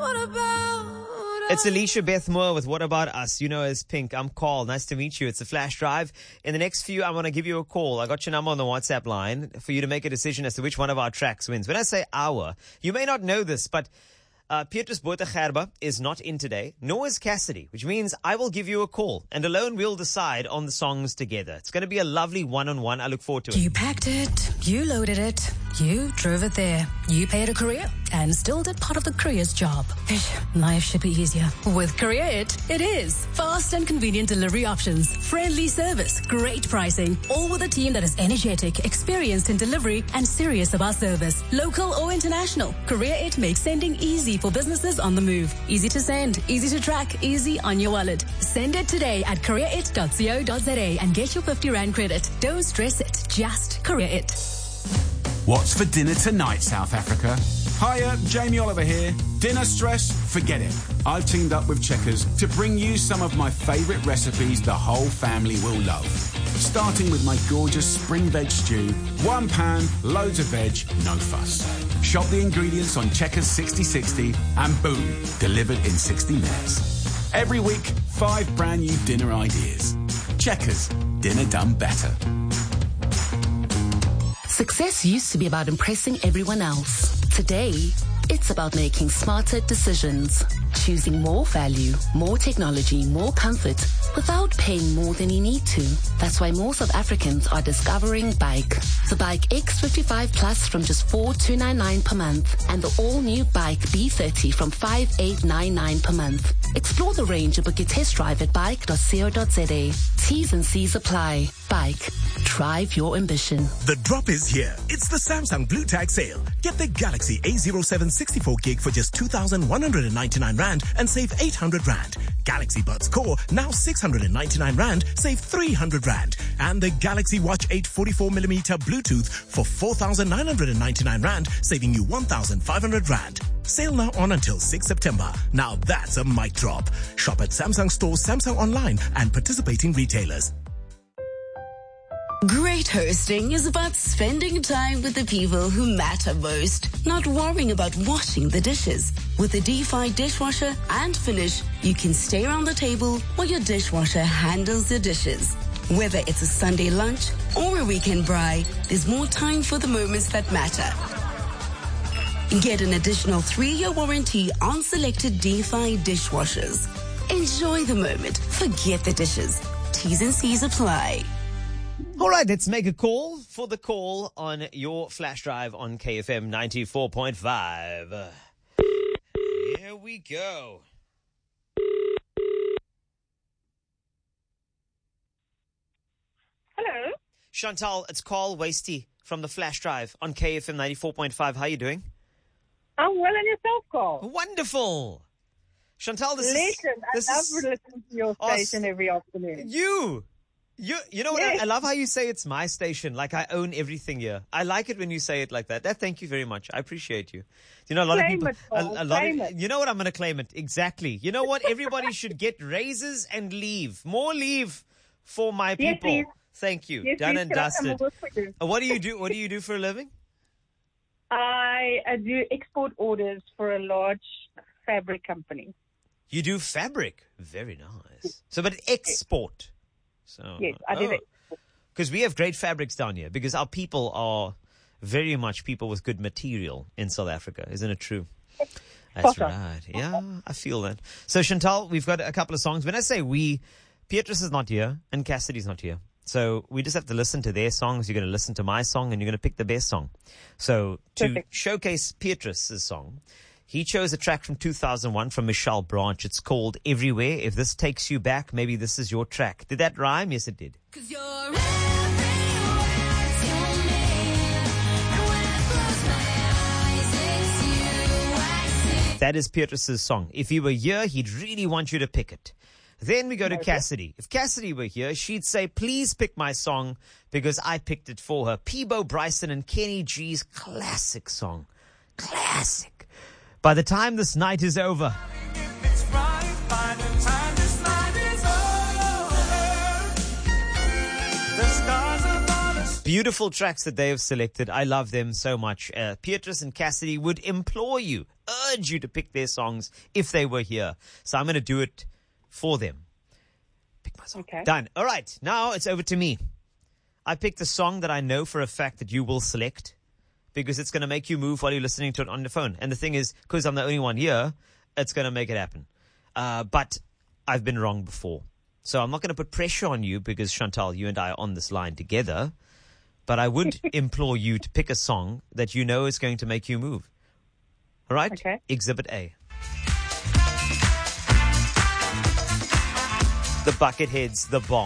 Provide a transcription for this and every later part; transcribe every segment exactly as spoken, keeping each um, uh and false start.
It's Alicia Beth Moore with What About Us? You know as Pink. I'm Carl. Nice to meet you. It's a flash drive. In the next few, I want to give you a call. I got your number on the WhatsApp line for you to make a decision as to which one of our tracks wins. When I say our, you may not know this, but uh, Petrus Botha-Gerba is not in today, nor is Cassidy, which means I will give you a call, and alone we'll decide on the songs together. It's going to be a lovely one-on-one. I look forward to it. You packed it, you loaded it, you drove it there, you paid a courier, and still did part of the courier's job. Ish, life should be easier. With Courier It, it is. Fast and convenient delivery options, friendly service, great pricing, all with a team that is energetic, experienced in delivery, and serious about service. Local or international, Courier It makes sending easy for businesses on the move. Easy to send, easy to track, easy on your wallet. Send it today at courier it dot co dot za and get your fifty rand credit. Don't stress it, just Courier It. What's for dinner tonight, South Africa? Hiya, Jamie Oliver here. Dinner stress? Forget it. I've teamed up with Checkers to bring you some of my favourite recipes the whole family will love. Starting with my gorgeous spring veg stew. One pan, loads of veg, no fuss. Shop the ingredients on Checkers sixty sixty and boom, delivered in sixty minutes. Every week, five brand new dinner ideas. Checkers, dinner done better. Success used to be about impressing everyone else. Today, it's about making smarter decisions. Choosing more value, more technology, more comfort, without paying more than you need to. That's why more South Africans are discovering Bike. The Bike X fifty-five Plus from just four thousand two hundred ninety-nine per month, and the all-new Bike B thirty from five thousand eight hundred ninety-nine per month. Explore the range and book your test drive at bike dot co dot za. T's and C's apply. Bike. Drive your ambition. The drop is here. It's the Samsung Blue Tag sale. Get the Galaxy A zero seven sixty-four gig for just two thousand one hundred ninety-nine rand and save eight hundred rand. Galaxy Buds Core, now six hundred ninety-nine rand, save three hundred rand. And the Galaxy Watch eight forty-four millimeter Bluetooth for four thousand nine hundred ninety-nine rand, saving you one thousand five hundred rand. Sale now on until sixth September. Now that's a mic drop. Shop at Samsung stores, Samsung online, and participating retailers. Great hosting is about spending time with the people who matter most, not worrying about washing the dishes. With the D five dishwasher and Finish, you can stay around the table while your dishwasher handles the dishes. Whether it's a Sunday lunch or a weekend braai, there's more time for the moments that matter. Get an additional three-year warranty on selected D five dishwashers. Enjoy the moment. Forget the dishes. T's and C's apply. All right, let's make a call for the call on your flash drive on K F M ninety-four point five. Here we go. Hello. Chantal, it's Carl Wasty from the flash drive on K F M ninety-four point five. How are you doing? I'm well, and yourself, Carl? Wonderful. Chantal, this Listen, is... This I love is, listening to your station every afternoon. You... You you know what? Yes. I, I love how you say it's my station, like I own everything here. I like it when you say it like that. That thank you very much. I appreciate you. You know, a lot Claim of people. it, Paul. a, a lot Claim of, it. You know what? I'm going to claim it exactly. You know what? Everybody should get raises and leave. More leave for my Yes, people. please. Thank you. Yes, Done please. and Can I come dusted. and work for you? Uh, What do you do? What do you do for a living? I uh, do export orders for a large fabric company. You do fabric. Very nice. So, but export. So Yes, I do oh. it. Because we have great fabrics down here, because our people are very much people with good material in South Africa. Isn't it true? That's Spot on. right. Yeah, I feel that. So, Chantal, we've got a couple of songs. When I say we, Petrus is not here and Cassidy's not here. So we just have to listen to their songs. You're going to listen to my song and you're going to pick the best song. So to Perfect. showcase Petrus's song, he chose a track from two thousand one from Michelle Branch. It's called Everywhere. If this takes you back, maybe this is your track. Did that rhyme? Yes, it did. 'Cause you're everywhere to me, and when I close my eyes, it's you I see. That is Petrus's song. If he were here, he'd really want you to pick it. Then we go to Cassidy. If Cassidy were here, she'd say, please pick my song because I picked it for her. Peebo Bryson and Kenny G's classic song. Classic. By the time this night is over. Beautiful tracks that they have selected. I love them so much. Uh, Beatrice and Cassidy would implore you, urge you to pick their songs if they were here. So I'm going to do it for them. Pick my song. Okay. Done. All right. Now it's over to me. I picked a song that I know for a fact that you will select because it's going to make you move while you're listening to it on the phone. And the thing is, because I'm the only one here, it's going to make it happen. Uh, but I've been wrong before. So I'm not going to put pressure on you because, Chantal, you and I are on this line together. But I would implore you to pick a song that you know is going to make you move. All right? Okay. Exhibit A. The Bucketheads, The Bomb.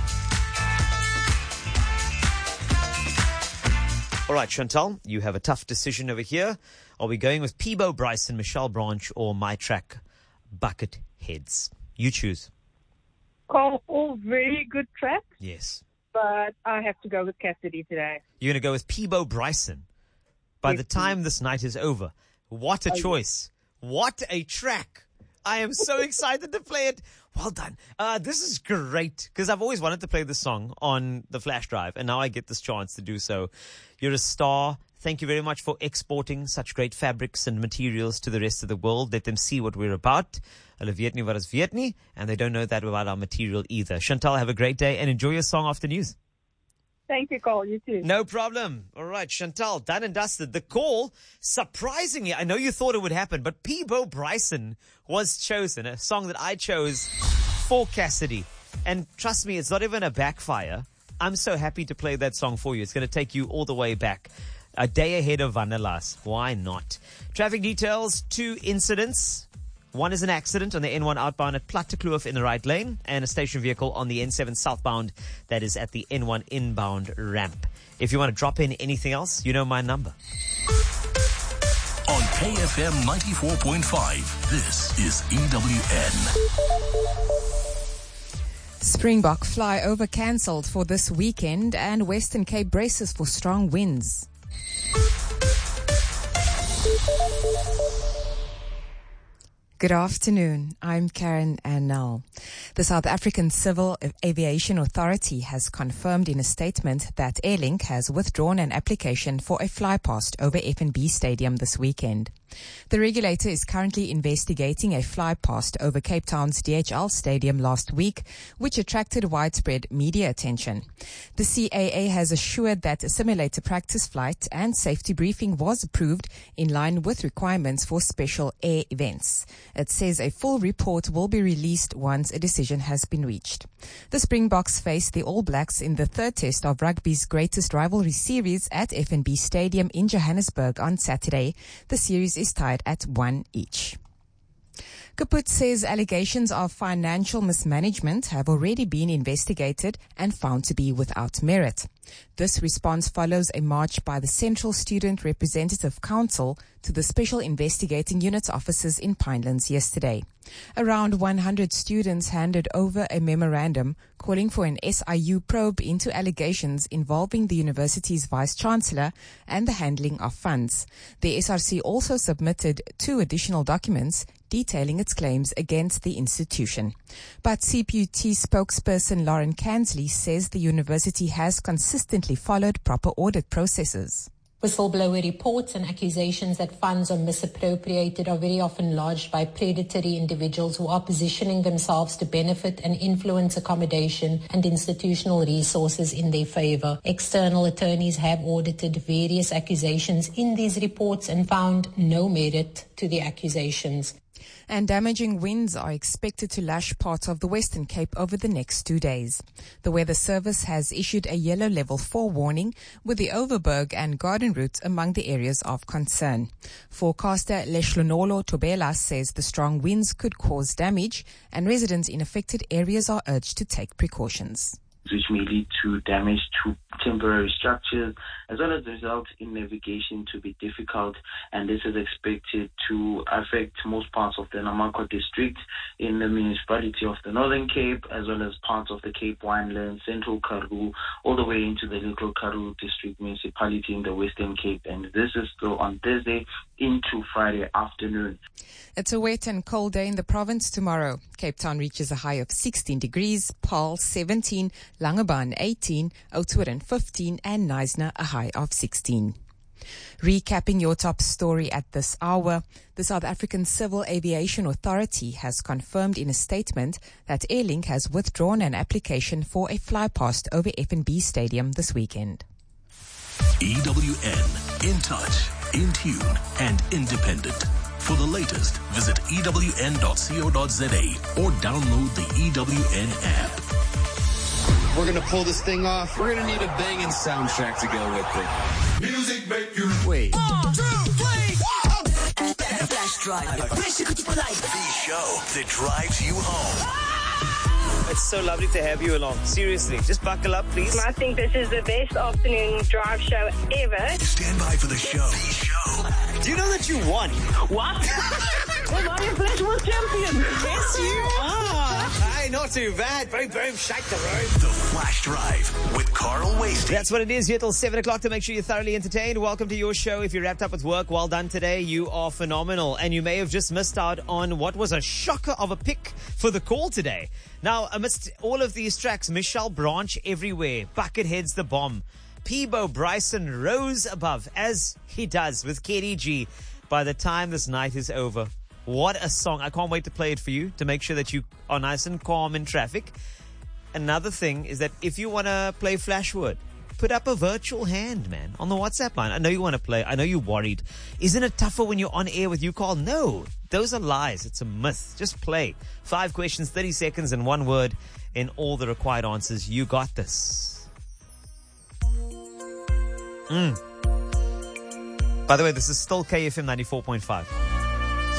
All right, Chantal, you have a tough decision over here. Are we going with Peabo Bryson, Michelle Branch, or my track, Bucketheads? You choose. All, all very good tracks, Yes. but I have to go with Cassidy today. You're going to go with Peabo Bryson. By Yes, the time this night is over, what a Oh, choice. What a track. I am so excited to play it. Well done. Uh, this is great because I've always wanted to play this song on the flash drive, and now I get this chance to do so. You're a star. Thank you very much for exporting such great fabrics and materials to the rest of the world. Let them see what we're about. Hulle weet nie wat ons weet nie, and they don't know that about our material either. Chantal, have a great day and enjoy your song after news. Thank you, Cole. You too. No problem. All right, Chantal, done and dusted. The call, surprisingly, I know you thought it would happen, but Peabo Bryson was chosen, a song that I chose for Cassidy. And trust me, it's not even a backfire. I'm so happy to play that song for you. It's going to take you all the way back. A day ahead of Vanillas. Why not? Traffic details, two incidents. One is an accident on the N one outbound at Plattekloof in the right lane, and a station vehicle on the N seven southbound that is at the N one inbound ramp. If you want to drop in anything else, you know my number. On K F M ninety-four point five, this is E W N. Springbok flyover cancelled for this weekend, and Western Cape braces for strong winds. Good afternoon. I'm Karen Annell. The South African Civil Aviation Authority has confirmed in a statement that Airlink has withdrawn an application for a flypast over F N B Stadium this weekend. The regulator is currently investigating a flypast over Cape Town's D H L Stadium last week, which attracted widespread media attention. The C A A has assured that a simulator practice flight and safety briefing was approved in line with requirements for special air events. It says a full report will be released once a decision has been reached. The Springboks face the All Blacks in the third test of rugby's greatest rivalry series at F N B Stadium in Johannesburg on Saturday. The series is tied at one each. Kaput says allegations of financial mismanagement have already been investigated and found to be without merit. This response follows a march by the Central Student Representative Council to the Special Investigating Unit's offices in Pinelands yesterday. Around one hundred students handed over a memorandum calling for an S I U probe into allegations involving the university's vice-chancellor and the handling of funds. The S R C also submitted two additional documents detailing its claims against the institution. But C P U T spokesperson Lauren Kansley says the university has consistently followed proper audit processes. Whistleblower reports and accusations that funds are misappropriated are very often lodged by predatory individuals who are positioning themselves to benefit and influence accommodation and institutional resources in their favor. External attorneys have audited various accusations in these reports and found no merit to the accusations. And damaging winds are expected to lash parts of the Western Cape over the next two days. The Weather Service has issued a yellow level four warning, with the Overberg and Garden routes among the areas of concern. Forecaster Leshlonolo Tobela says the strong winds could cause damage, and residents in affected areas are urged to take precautions. Which may lead to damage to temporary structures, as well as result in navigation to be difficult, and this is expected to affect most parts of the Namakwa district in the municipality of the Northern Cape, as well as parts of the Cape Winelands, Central Karoo, all the way into the Little Karoo district municipality in the Western Cape, and this is still on Thursday into Friday afternoon. It's a wet and cold day in the province tomorrow. Cape Cape Town reaches a high of sixteen degrees, Paarl seventeen, Langebaan eighteen, Oudtshoorn fifteen, and Knysna a high of sixteen. Recapping your top story at this hour, the South African Civil Aviation Authority has confirmed in a statement that Airlink has withdrawn an application for a flypast over F N B Stadium this weekend. E W N, in touch, in tune, and independent. For the latest, visit E W N dot co dot za or download the E W N app. We're gonna pull this thing off. We're gonna need a banging soundtrack to go with it. Music make you wait. One, two, three. Flash Drive. The show that drives you home. It's so lovely to have you along. Seriously, just buckle up, please. I think this is the best afternoon drive show ever. Stand by for the show. The show. Do you know that you won? What? Am I a Flash World Champion? Yes, you are. Hey, not too bad. Boom, boom, shake the room. The Flash Drive with Carl Wasted. That's what it is here till seven o'clock to make sure you're thoroughly entertained. Welcome to your show. If you're wrapped up with work, well done today. You are phenomenal. And you may have just missed out on what was a shocker of a pick for the call today. Now, amidst all of these tracks, Michelle Branch everywhere. Buckethead's the bomb. Peebo Bryson rose above, as he does with K D G. By the time this night is over, what a song. I can't wait to play it for you to make sure that you are nice and calm in traffic. Another thing is that if you want to play Flashword, put up a virtual hand, man, on the WhatsApp line. I know you want to play. I know you're worried. Isn't it tougher when you're on air with you, Carl? No, those are lies. It's a myth. Just play. Five questions, thirty seconds, and one word in all the required answers. You got this. Mm. By the way, this is still K F M ninety-four point five.